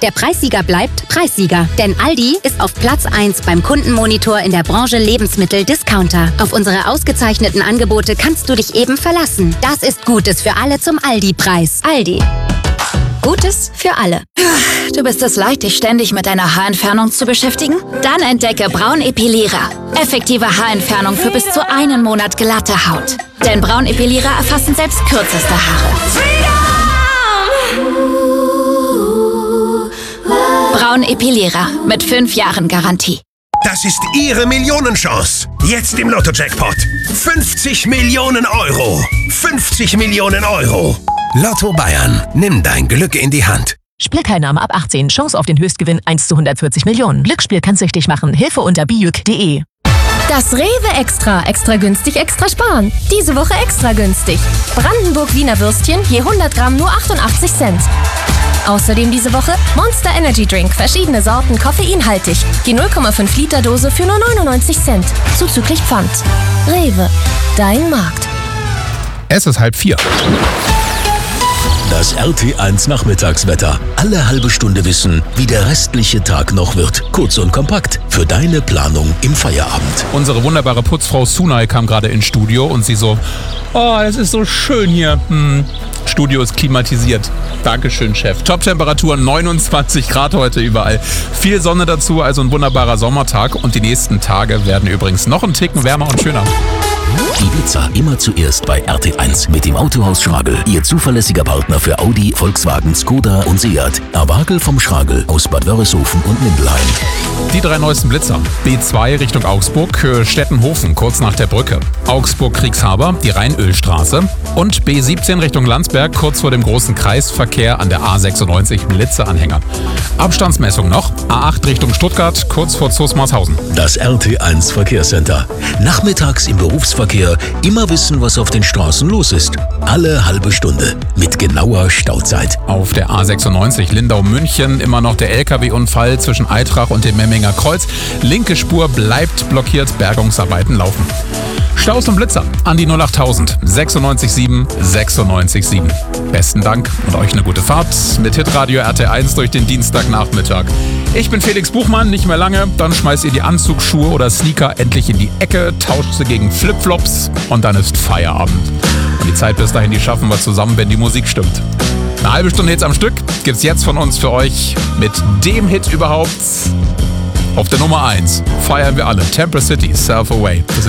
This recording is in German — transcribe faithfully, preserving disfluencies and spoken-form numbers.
Der Preissieger bleibt Preissieger. Denn Aldi ist auf Platz eins beim Kundenmonitor in der Branche Lebensmittel-Discounter. Auf unsere ausgezeichneten Angebote kannst du dich eben verlassen. Das ist Gutes für alle zum Aldi-Preis. Aldi. Gutes für alle. Du bist es leid, dich ständig mit deiner Haarentfernung zu beschäftigen? Dann entdecke Braun Epilierer. Effektive Haarentfernung für bis zu einen Monat glatte Haut. Denn Braun Epilierer erfassen selbst kürzeste Haare. Braun Epilierer mit fünf Jahren Garantie. Das ist Ihre Millionenchance. Jetzt im Lotto-Jackpot. fünfzig Millionen Euro. fünfzig Millionen Euro. Lotto Bayern. Nimm dein Glück in die Hand. Spielteilnahme ab achtzehn. Chance auf den Höchstgewinn eins zu hundertvierzig Millionen. Glücksspiel kann süchtig machen. Hilfe unter bijuk punkt de. Das Rewe Extra. Extra günstig, extra sparen. Diese Woche extra günstig. Brandenburg-Wiener Würstchen je hundert Gramm nur achtundachtzig Cent. Außerdem diese Woche Monster Energy Drink. Verschiedene Sorten, koffeinhaltig. Die null Komma fünf Liter Dose für nur neunundneunzig Cent. Zuzüglich Pfand. Rewe. Dein Markt. Es ist halb vier. Das R T eins Nachmittagswetter. Alle halbe Stunde wissen, wie der restliche Tag noch wird. Kurz und kompakt für deine Planung im Feierabend. Unsere wunderbare Putzfrau Sunay kam gerade ins Studio und sie so, oh, es ist so schön hier. Hm. Studio ist klimatisiert. Dankeschön, Chef. Top-Temperaturen neunundzwanzig Grad heute überall. Viel Sonne dazu, also ein wunderbarer Sommertag. Und die nächsten Tage werden übrigens noch einen Ticken wärmer und schöner. Die Blitzer immer zuerst bei R T eins mit dem Autohaus Schragel. Ihr zuverlässiger Partner für Audi, Volkswagen, Skoda und Seat. Erwagel vom Schragel aus Bad Wörishofen und Mindelheim. Die drei neuesten Blitzer. B zwei Richtung Augsburg, Stettenhofen kurz nach der Brücke. Augsburg-Kriegshaber, die Rheinölstraße. Und B siebzehn Richtung Landsberg kurz vor dem großen Kreisverkehr an der A sechsundneunzig Blitzeanhänger. Abstandsmessung noch. A acht Richtung Stuttgart kurz vor Zußmarshausen. Das R T eins Verkehrscenter. Nachmittags im Berufsverkehr immer wissen, was auf den Straßen los ist. Alle halbe Stunde mit genauer Stauzeit. Auf der A sechsundneunzig Lindau-München immer noch der L K W-Unfall zwischen Eitrach und dem Memminger Kreuz. Linke Spur bleibt blockiert, Bergungsarbeiten laufen. Staus und Blitzer an die null achttausend sechsundneunzig sieben sechsundneunzig sieben. Besten Dank und euch eine gute Fahrt mit Hitradio R T eins durch den Dienstagnachmittag. Ich bin Felix Buchmann, nicht mehr lange. Dann schmeißt ihr die Anzugsschuhe oder Sneaker endlich in die Ecke, tauscht sie gegen Flipflops und dann ist Feierabend. Und die Zeit bis dahin, die schaffen wir zusammen, wenn die Musik stimmt. Eine halbe Stunde Hits am Stück gibt's jetzt von uns für euch mit dem Hit überhaupt. Auf der Nummer eins feiern wir alle Temper City, Self Away.